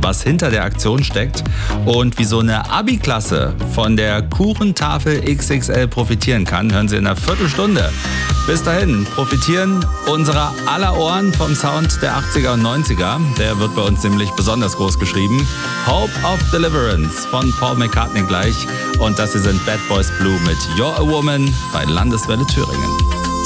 was hinter der Aktion steckt und wie so eine Abi-Klasse von der Kuchentafel XXL profitieren kann, hören Sie in einer Viertelstunde. Bis dahin profitieren unserer aller Ohren vom Sound der 80er und 90er. Der wird bei uns nämlich besonders groß geschrieben. Hope of Deliverance von Paul McCartney gleich. Und das hier sind Bad Boys Blue mit You're a Woman bei Landeswelle Thüringen.